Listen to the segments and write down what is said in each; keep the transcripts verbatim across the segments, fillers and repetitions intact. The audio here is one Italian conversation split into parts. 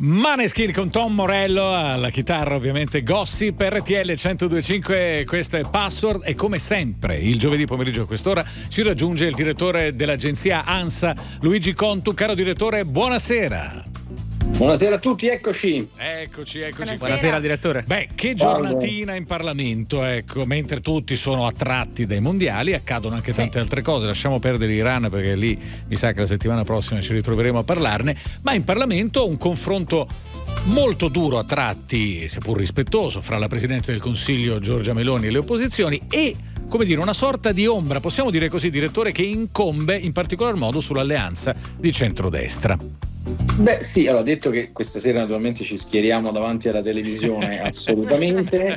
Maneskin con Tom Morello alla chitarra, ovviamente Gossip. R T L centodue e cinque, questo è Password e come sempre il giovedì pomeriggio a quest'ora ci raggiunge il direttore dell'agenzia ANSA, Luigi Contu. Caro direttore, buonasera. Buonasera a tutti, eccoci. Eccoci, eccoci. Buonasera, Buonasera direttore. Beh, che giornatina in Parlamento, ecco, mentre tutti sono attratti dai mondiali, accadono anche tante sì. altre cose. Lasciamo perdere l'Iran perché lì mi sa che la settimana prossima ci ritroveremo a parlarne, ma in Parlamento un confronto molto duro a tratti, seppur rispettoso, fra la Presidente del Consiglio Giorgia Meloni e le opposizioni e, come dire, una sorta di ombra, possiamo dire così, direttore, che incombe in particolar modo sull'alleanza di centrodestra. Beh sì, allora detto che questa sera naturalmente ci schieriamo davanti alla televisione, assolutamente,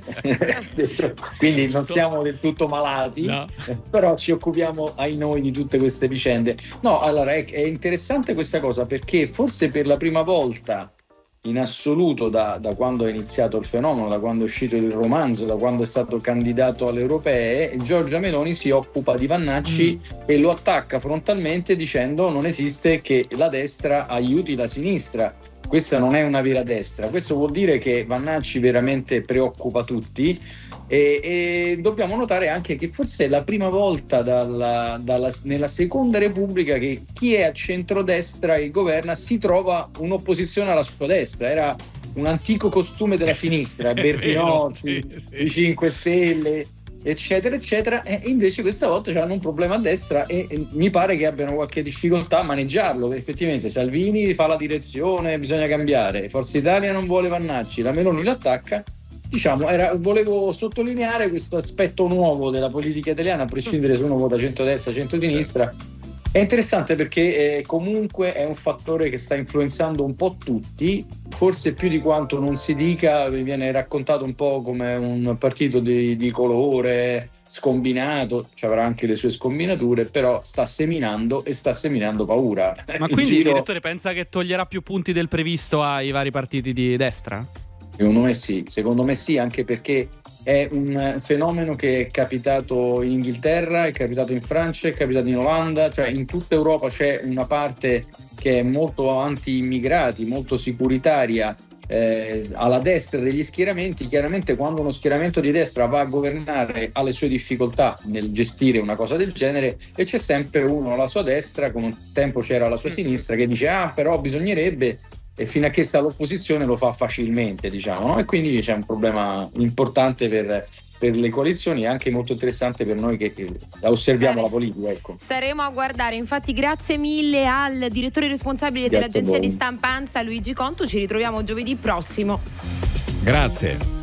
quindi non siamo del tutto malati, no. Però ci occupiamo ai noi di tutte queste vicende. No, allora è, è interessante questa cosa perché forse per la prima volta in assoluto da, da quando è iniziato il fenomeno, da quando è uscito il romanzo, da quando è stato candidato alle europee, Giorgia Meloni si occupa di Vannacci mm. e lo attacca frontalmente dicendo non esiste che la destra aiuti la sinistra. Questa non è una vera destra. Questo vuol dire che Vannacci veramente preoccupa tutti e, e dobbiamo notare anche che forse è la prima volta dalla, dalla, nella seconda repubblica che chi è a centrodestra e governa si trova un'opposizione alla sua destra. Era un antico costume della sinistra, Bertinotti, sì, sì. i cinque Stelle, eccetera eccetera, e invece questa volta hanno un problema a destra e, e mi pare che abbiano qualche difficoltà a maneggiarlo. Effettivamente Salvini fa la direzione, bisogna cambiare, Forza Italia non vuole Vannacci, la Meloni lo attacca. Diciamo, era, volevo sottolineare questo aspetto nuovo della politica italiana, a prescindere se uno vota centrodestra o centrosinistra. È interessante perché eh, comunque è un fattore che sta influenzando un po' tutti, forse più di quanto non si dica. Viene raccontato un po' come un partito di, di colore scombinato, ci avrà anche le sue scombinature, però sta seminando e sta seminando paura. Ma quindi il giro... direttore pensa che toglierà più punti del previsto ai vari partiti di destra? Secondo me sì, secondo me sì, anche perché è un fenomeno che è capitato in Inghilterra, è capitato in Francia, è capitato in Olanda, cioè in tutta Europa c'è una parte che è molto anti-immigrati, molto sicuritaria, eh, alla destra degli schieramenti. Chiaramente quando uno schieramento di destra va a governare ha le sue difficoltà nel gestire una cosa del genere e c'è sempre uno alla sua destra, come un tempo c'era alla sua sinistra, che dice ah però bisognerebbe, e fino a che sta all'opposizione lo fa facilmente, diciamo, no? E quindi c'è un problema importante per, per le coalizioni e anche molto interessante per noi che, che osserviamo Stare, la politica, ecco. Staremo a guardare. Infatti grazie mille al direttore responsabile grazie dell'agenzia di stampa ANSA, Luigi Contu. Ci ritroviamo giovedì prossimo. Grazie.